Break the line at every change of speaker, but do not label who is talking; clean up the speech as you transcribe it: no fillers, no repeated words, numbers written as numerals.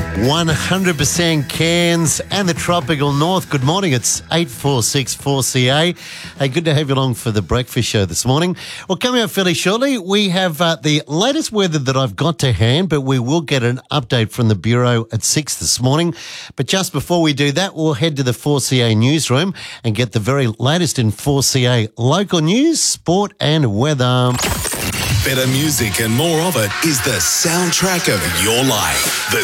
100% Cairns and the tropical north. Good morning. It's 846-4CA. Hey, good to have you along for the breakfast show this morning. Well, coming up fairly shortly, we have the latest weather that I've got to hand, but we will get an update from the Bureau at 6 this morning. But just before we do that, we'll head to the 4CA newsroom and get the very latest in 4CA local news, sport and weather.
Better music and more of it is the soundtrack of your life. The